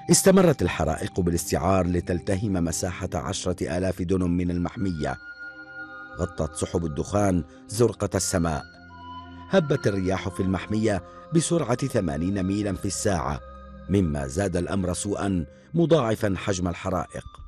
استمرت الحرائق بالاستعار لتلتهم مساحة 10,000 دنم من المحمية. غطت سحب الدخان زرقة السماء. هبت الرياح في المحمية بسرعة 80 ميلا في الساعة، مما زاد الأمر سوءا مضاعفا حجم الحرائق.